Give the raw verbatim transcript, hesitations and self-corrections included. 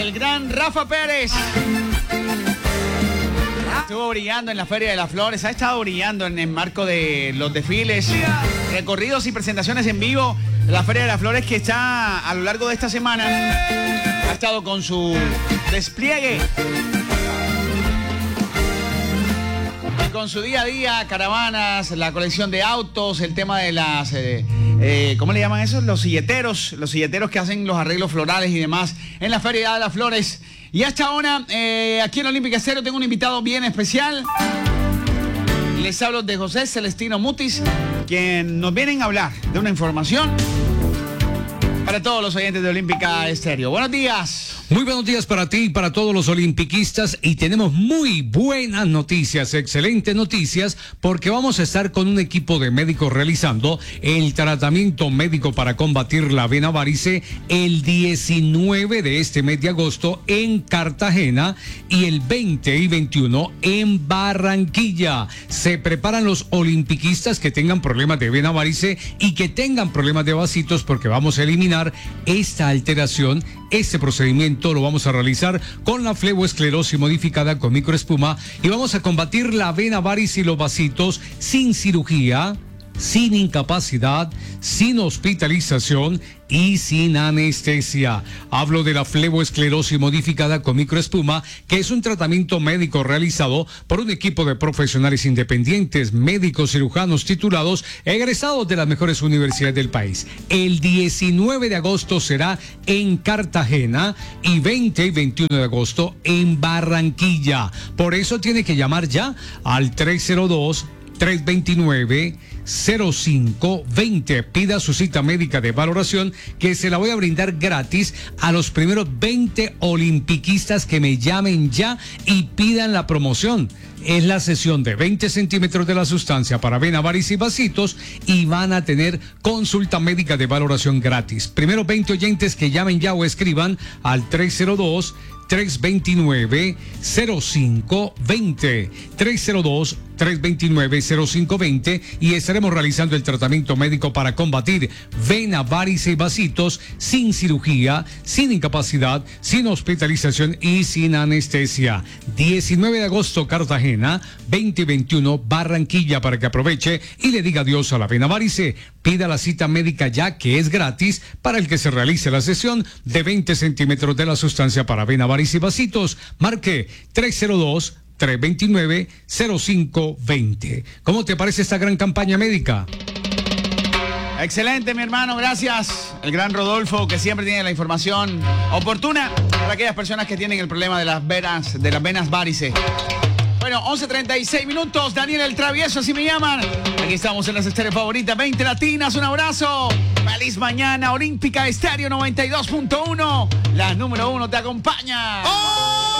El gran Rafa Pérez. Estuvo brillando en la Feria de las Flores, ha estado brillando en el marco de los desfiles, recorridos y presentaciones en vivo. La Feria de las Flores, que está a lo largo de esta semana, ha estado con su despliegue, con su día a día, caravanas, la colección de autos, el tema de las, eh, eh, ¿cómo le llaman eso? Los silleteros, los silleteros que hacen los arreglos florales y demás en la Feria de las Flores. Y hasta ahora, eh, aquí en Olímpica Estéreo tengo un invitado bien especial. Les hablo de José Celestino Mutis, quien nos vienen a hablar de una información para todos los oyentes de Olímpica Estéreo. Buenos días. Muy buenos días para ti y para todos los olimpiquistas, y tenemos muy buenas noticias, excelentes noticias, porque vamos a estar con un equipo de médicos realizando el tratamiento médico para combatir la vena varice el diecinueve de este mes de agosto en Cartagena y el veinte y veintiuno en Barranquilla. Se preparan los olimpiquistas que tengan problemas de vena varice y que tengan problemas de vasitos, porque vamos a eliminar esta alteración. Este procedimiento lo vamos a realizar con la fleboesclerosis modificada con microespuma, y vamos a combatir la vena varice y los vasitos sin cirugía, sin incapacidad, sin hospitalización y sin anestesia. Hablo de la fleboesclerosis modificada con microespuma, que es un tratamiento médico realizado por un equipo de profesionales independientes, médicos cirujanos titulados, egresados de las mejores universidades del país. El diecinueve de agosto será en Cartagena y veinte y veintiuno de agosto en Barranquilla. Por eso tiene que llamar ya al tres cero dos, tres dos nueve, cero cinco dos cero. Pida su cita médica de valoración, que se la voy a brindar gratis a los primeros veinte olimpiquistas que me llamen ya y pidan la promoción. Es la sesión de veinte centímetros de la sustancia para vena varice y vasitos, y van a tener consulta médica de valoración gratis. Primero veinte oyentes que llamen ya o escriban al tres cero dos, tres dos nueve, cero cinco dos cero, tres cero dos, tres dos nueve, cero cinco dos cero, y estaremos realizando el tratamiento médico para combatir vena varice y vasitos sin cirugía, sin incapacidad, sin hospitalización y sin anestesia. diecinueve de agosto Cartagena, veinte y veintiuno Barranquilla, para que aproveche y le diga adiós a la vena varice. Pida la cita médica ya, que es gratis para el que se realice la sesión de veinte centímetros de la sustancia para vena varice y vasitos. Marque tres cero dos, tres dos nueve, cero cinco dos cero. ¿Cómo te parece esta gran campaña médica? Excelente, mi hermano, gracias. El gran Rodolfo, que siempre tiene la información oportuna para aquellas personas que tienen el problema de las venas, de las venas varice. Bueno, once treinta y seis minutos, Daniel el Travieso, así me llaman. Aquí estamos en las Estéreo Favoritas, veinte Latinas, un abrazo. Feliz mañana, Olímpica Estéreo noventa y dos punto uno. La número uno te acompaña. ¡Oh!